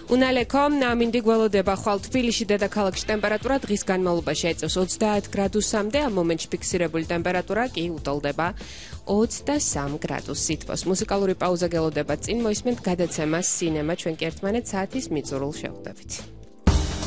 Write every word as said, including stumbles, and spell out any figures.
უნალეკო ამინდი გველოდება ხვალ თბილისში დედაქალაქში ტემპერატურა დღის განმავლობაში ეწევს ოცდაათ გრადუსამდე, ამ მომენტში ფიქსირებული ტემპერატურა კი უტოლდება ოცდასამ გრადუსს სითბოს. მუსიკალური პაუზა გელოდება წინ მოისმენთ გადაცემას სინემა, ჩვენ კი ერთმანეთს საათის მიწურულს შევხვდებით.